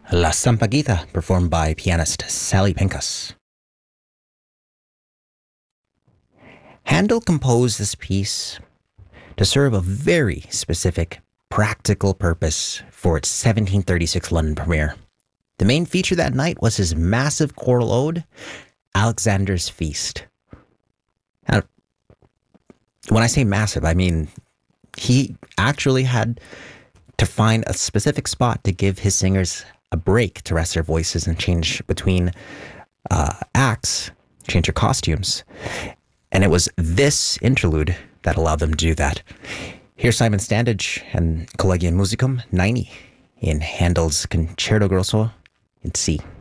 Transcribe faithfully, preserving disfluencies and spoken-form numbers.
La Sampaguita, performed by pianist Sally Pincus. Handel composed this piece to serve a very specific, practical purpose for its seventeen thirty-six London premiere. The main feature that night was his massive choral ode, Alexander's Feast. Now, when I say massive, I mean he actually had to find a specific spot to give his singers a break to rest their voices and change between uh, acts, change their costumes. And it was this interlude that allowed them to do that. Here's Simon Standage and Collegium Musicum ninety in Handel's Concerto Grosso in C.